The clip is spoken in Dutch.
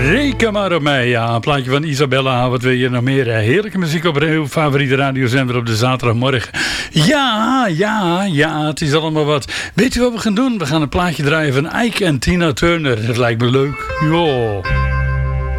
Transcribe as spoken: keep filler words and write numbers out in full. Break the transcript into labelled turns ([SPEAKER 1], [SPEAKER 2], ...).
[SPEAKER 1] Reken maar op mij, ja. Een plaatje van Isabella. Wat wil je nog meer? Heerlijke muziek op uw favoriete radiozender op de zaterdagmorgen. Ja, ja, ja, het is allemaal wat. Weet u wat we gaan doen? We gaan een plaatje draaien van Ike en Tina Turner. Dat lijkt me leuk. Jo.